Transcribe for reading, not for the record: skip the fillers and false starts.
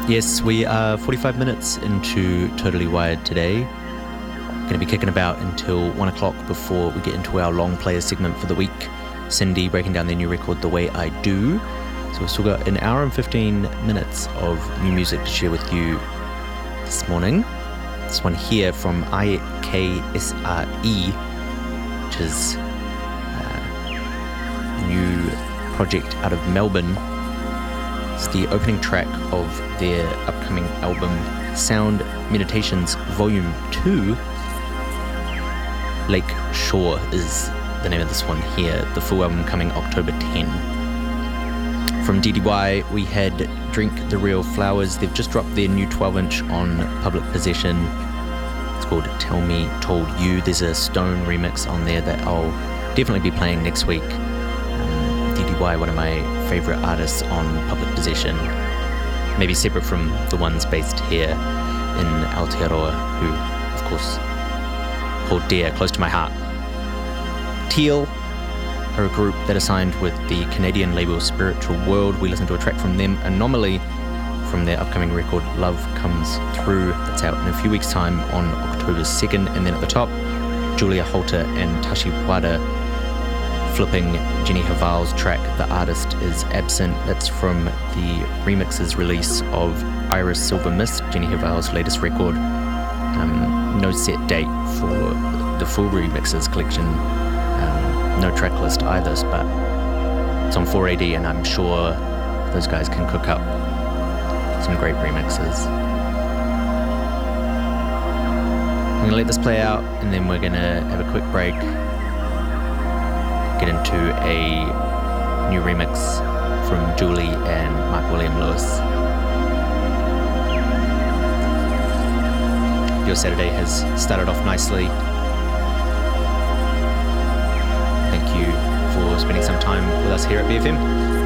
Yes, we are 45 minutes into Totally Wired today. Going to be kicking about until 1 o'clock before we get into our long player segment for the week. Cindy breaking down their new record, The Way I Do. So we've still got an hour and 15 minutes of new music to share with you this morning. This one here from IKSRE, which is a new project out of Melbourne. It's the opening track of their upcoming album, Sound Meditations Volume 2. Lake Shore is the name of this one here. The full album coming October 10. From DDY, we had Drink the Real Flowers. They've just dropped their new 12-inch on Public Possession. It's called Tell Me Told You. There's a Stone remix on there that I'll definitely be playing next week. DDY, one of my favorite artists on Public Possession, maybe separate from the ones based here in Aotearoa, who, of course, hold dear, close to my heart. Teal are a group that are signed with the Canadian label Spiritual World. We listened to a track from them, Anomaly, from their upcoming record Love Comes Through. That's out in a few weeks' time on October 2nd. And then at the top, Julia Holter and Tashi Wada flipping Jenny Haval's track, The Artist Is Absent. That's from the remixes release of Iris Silver Mist, Jenny Haval's latest record. No set date for the full remixes collection. No track list either, but it's on 4AD, and I'm sure those guys can cook up some great remixes. I'm going to let this play out, and then we're going to have a quick break, get into a new remix from Julie and Mark William Lewis. Your Saturday has started off nicely. Thank you for spending some time with us here at BFM.